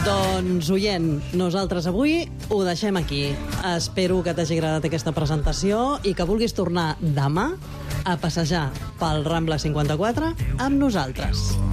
Doncs, oient, nosaltres avui ho deixem aquí. Espero que t'hagi agradat aquesta presentació i que vulguis tornar demà a passejar pel Rambla 54 amb nosaltres.